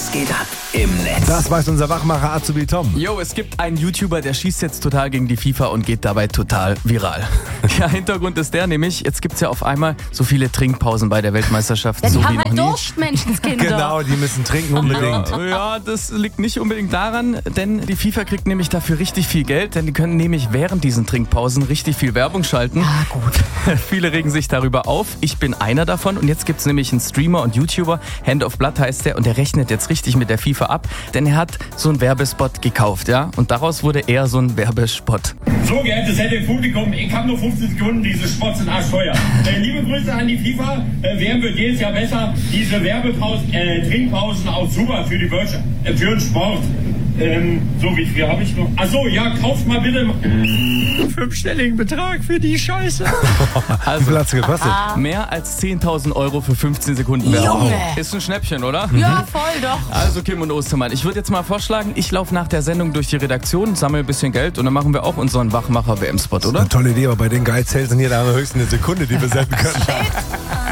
Was geht ab im Netz? Das weiß unser Wachmacher Azubi Tom. Jo, es gibt einen YouTuber, der schießt jetzt total gegen die FIFA und geht dabei total viral. Ja, Hintergrund ist der nämlich, jetzt gibt's ja auf einmal so viele Trinkpausen bei der Weltmeisterschaft. Ja, die so haben wie halt noch nie. Durst, Menschenskinder. Genau, die müssen trinken unbedingt. Ja, das liegt nicht unbedingt daran, denn die FIFA kriegt nämlich dafür richtig viel Geld, denn die können nämlich während diesen Trinkpausen richtig viel Werbung schalten. Ah, gut. Viele regen sich darüber auf. Ich bin einer davon und jetzt gibt's nämlich einen Streamer und YouTuber, Hand of Blood heißt der, und der rechnet jetzt richtig mit der FIFA ab, denn er hat so einen Werbespot gekauft, ja, und daraus wurde eher so ein Werbespot. So, geehrtes Publikum, ich habe nur 15 Sekunden, diese Spots sind arschteuer. Liebe Grüße an die FIFA, WM wird jedes Jahr besser. Diese Trinkpausen auch super für die Wirtschaft, für den Sport. So, wie viel habe ich noch? Achso, ja, kauft mal bitte einen 5-stelligen Betrag für die Scheiße. Wie viel hat's gekostet? Mehr als 10.000 Euro für 15 Sekunden Werbung. Junge. Ist ein Schnäppchen, oder? Ja, voll doch. Also Kim und Ostermann, ich würde jetzt mal vorschlagen, ich laufe nach der Sendung durch die Redaktion, sammle ein bisschen Geld und dann machen wir auch unseren Wachmacher-WM-Spot, oder? Eine tolle Idee, aber bei den Geizhälsen hier, da haben wir höchstens eine Sekunde, die wir senden können.